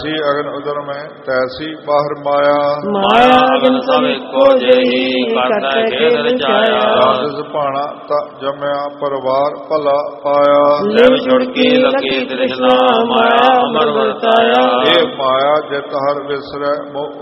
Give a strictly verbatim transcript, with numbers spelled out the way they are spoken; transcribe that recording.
सी अगन उदर में तैसी बाहर माया, माया अगन सब एको जेही करता खेल रचाया। राजस भाना ता जमया परिवार भला पाया, लिव छुड़की लकी तृष्णा माया अमर वर्ताया। ये माया जित हर विसरै मोह